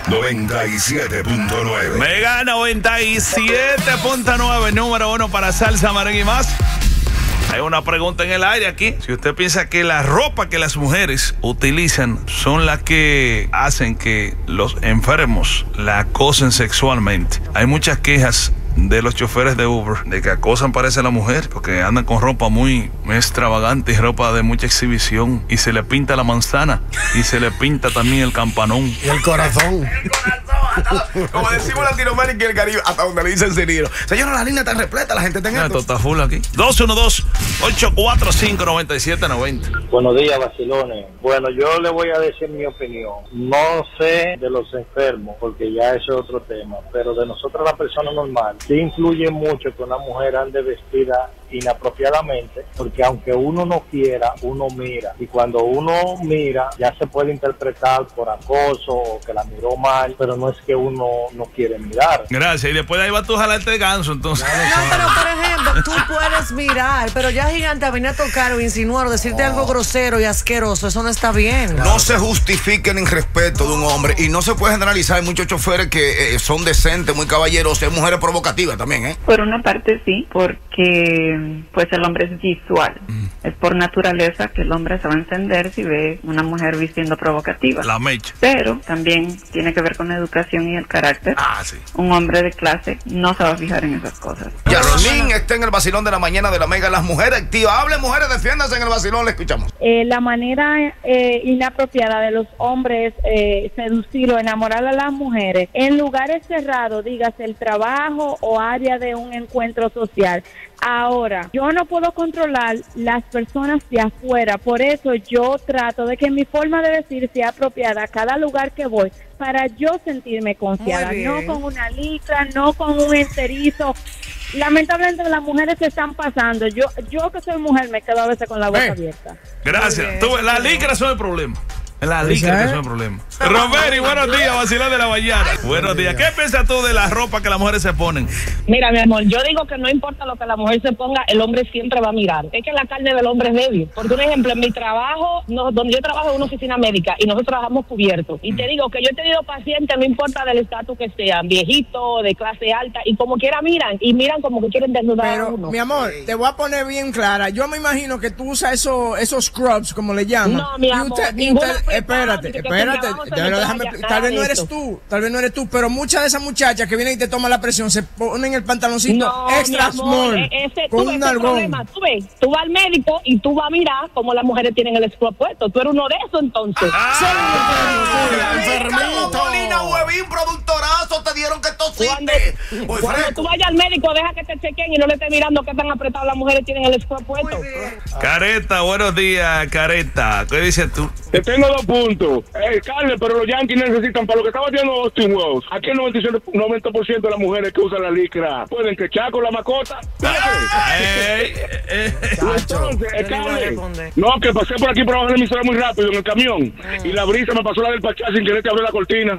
97.9. Mega 97.9, número 1 para salsa, merengue y más. Hay una pregunta en el aire aquí. Si usted piensa que la ropa que las mujeres utilizan son las que hacen que los enfermos la acosen sexualmente. Hay muchas quejas de los choferes de Uber de que acosan, parece, a la mujer porque andan con ropa muy extravagante y ropa de mucha exhibición, y se le pinta la manzana y se le pinta también el campanón y el corazón. Como decimos Latinoamérica y el Caribe, hasta donde le dicen Cirilo. Señora, la línea está repleta, la gente está en esto está full aquí. 212-845-9790. Buenos días, vacilones. Bueno, yo le voy a decir mi opinión. No sé de los enfermos, porque ya eso es otro tema, pero de nosotros, la persona normal, sí influye mucho que una mujer ande vestida inapropiadamente, porque aunque uno no quiera, uno mira, y cuando uno mira ya se puede interpretar por acoso o que la miró mal, pero no es que uno no quiere mirar. Gracias, y después ahí va tu jalarte de ganso, entonces. No, pero por ejemplo, tú puedes mirar, pero ya Gigante venir a tocar o insinuar o decirte algo grosero y asqueroso, eso no está bien. No se justifique el irrespeto de un hombre, y no se puede generalizar. Hay muchos choferes que son decentes, muy caballeros, hay mujeres provocativas también, ¿eh? Por una parte sí, porque pues el hombre es visual. Es por naturaleza que el hombre se va a encender si ve una mujer vistiendo provocativa. La mecha. Pero también tiene que ver con la educación y el carácter. Sí. Un hombre de clase no se va a fijar en esas cosas. Yasmín está en el vacilón de la mañana de la Mega. Las mujeres activas. Hable, mujeres, defiéndase en el vacilón, le escuchamos. La manera inapropiada de los hombres seducir o enamorar a las mujeres en lugares cerrados, dígase el trabajo o área de un encuentro social. Ahora, yo no puedo controlar las personas de afuera, por eso yo trato de que mi forma de vestir sea apropiada a cada lugar que voy, para yo sentirme confiada, no con una licra, no con un enterizo. Lamentablemente las mujeres se están pasando. Yo que soy mujer me quedo a veces con la boca abierta. Gracias. Las licras son el problema. La licra que es el problema. Romeri, buenos días, vacilón de la mañana. Buenos días. ¿Qué piensas tú de la ropa que las mujeres se ponen? Mira, mi amor, yo digo que no importa lo que la mujer se ponga, el hombre siempre va a mirar. Es que la carne del hombre es débil. Porque, un ejemplo, en mi trabajo, donde yo trabajo en una oficina médica y nosotros trabajamos cubiertos. Y te digo que yo he tenido pacientes, no importa del estatus que sean, viejitos, de clase alta, y como quiera miran, y miran como que quieren desnudar a uno. Mi amor, te voy a poner bien clara. Yo me imagino que tú usas esos scrubs, como le llaman. No, mi amor, espérate, déjame, tal vez no eres tú, pero muchas de esas muchachas que vienen y te toman la presión se ponen el pantaloncito extra small con un algón. Tú vas al médico y tú vas a mirar cómo las mujeres tienen el scrub puesto. Tú eres uno de esos, entonces. Molina, huevín, productorazo, te dieron que tosiste. Cuando tú vayas al médico, deja que te chequen y no le estés mirando qué tan apretadas las mujeres tienen el scrub puesto. Careta, buenos días, Careta. ¿Qué dices tú? Te tengo 2 puntos. Carles, pero los Yankees necesitan, para lo que estaba haciendo Austin Wells, aquí el 90% de las mujeres que usan la licra pueden quechar con la mascota. Entonces, Carles, no, que pasé por aquí por abajo de la emisora muy rápido en el camión y la brisa me pasó la del Pachá sin querer te abrió la cortina.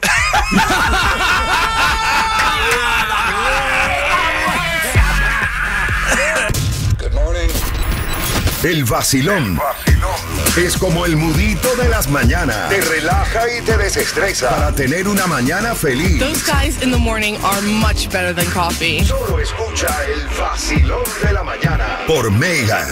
El vacilón es como el mudito de las mañanas. Te relaja y te desestresa para tener una mañana feliz. Those guys in the morning are much better than coffee. Solo escucha el vacilón de la mañana por Mega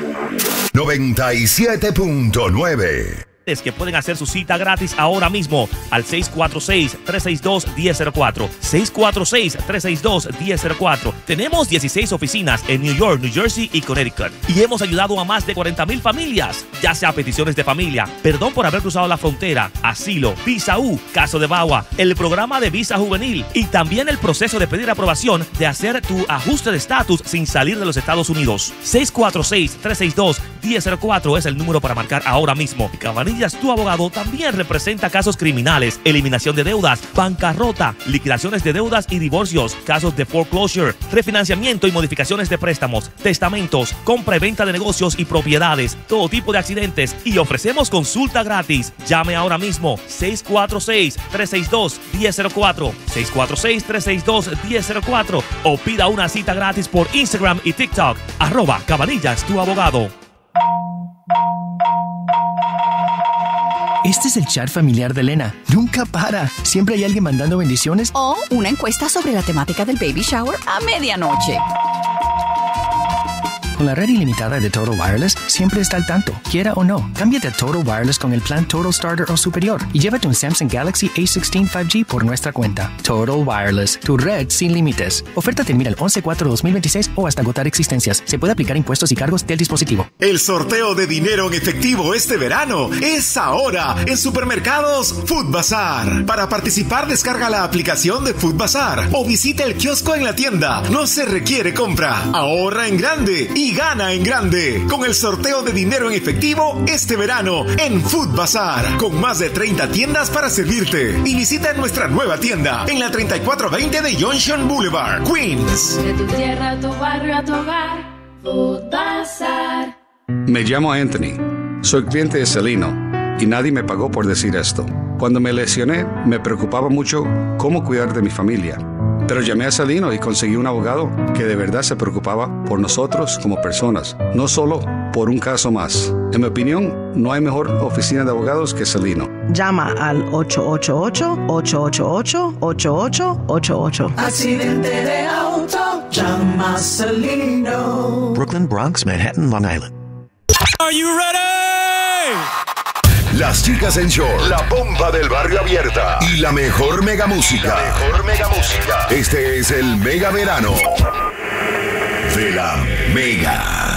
97.9. Que pueden hacer su cita gratis ahora mismo al 646-362-1004. 646-362-1004. Tenemos 16 oficinas en New York, New Jersey y Connecticut. Y hemos ayudado a más de 40,000 familias, ya sea peticiones de familia, perdón por haber cruzado la frontera, asilo, visa U, caso de VAWA, el programa de visa juvenil y también el proceso de pedir aprobación de hacer tu ajuste de estatus sin salir de los Estados Unidos. 646-362-1004 es el número para marcar ahora mismo. Cabanillas, tu abogado, también representa casos criminales, eliminación de deudas, bancarrota, liquidaciones de deudas y divorcios, casos de foreclosure, refinanciamiento y modificaciones de préstamos, testamentos, compra y venta de negocios y propiedades, todo tipo de accidentes, y ofrecemos consulta gratis. Llame ahora mismo 646-362-1004, 646-362-1004 o pida una cita gratis por Instagram y TikTok, @Cabanillas, tu abogado. Este es el chat familiar de Elena. Nunca para. Siempre hay alguien mandando bendiciones. O una encuesta sobre la temática del baby shower a medianoche. Con la red ilimitada de Total Wireless, siempre está al tanto, quiera o no. Cámbiate a Total Wireless con el plan Total Starter o superior y llévate un Samsung Galaxy A16 5G por nuestra cuenta. Total Wireless, tu red sin límites. Oferta termina el 11/4/2026 o hasta agotar existencias. Se puede aplicar impuestos y cargos del dispositivo. El sorteo de dinero en efectivo este verano es ahora en Supermercados Food Bazar. Para participar, descarga la aplicación de Food Bazar o visita el kiosco en la tienda. No se requiere compra. Ahorra en grande y gana en grande con el sorteo de dinero en efectivo este verano en Food Bazar, con más de 30 tiendas para servirte. Y visita nuestra nueva tienda en la 3420 de Junction Boulevard, Queens. De tu tierra a tu barrio a tu hogar, Food Bazar. Me llamo Anthony, soy cliente de Celino y nadie me pagó por decir esto. Cuando me lesioné, me preocupaba mucho cómo cuidar de mi familia. Pero llamé a Celino y conseguí un abogado que de verdad se preocupaba por nosotros como personas, no solo por un caso más. En mi opinión, no hay mejor oficina de abogados que Celino. Llama al 888-888-8888. Accidente de auto, llama a Celino. Brooklyn, Bronx, Manhattan, Long Island. Are you ready? Las chicas en short, la bomba del barrio abierta y la mejor mega música. Este es el mega verano de la Mega.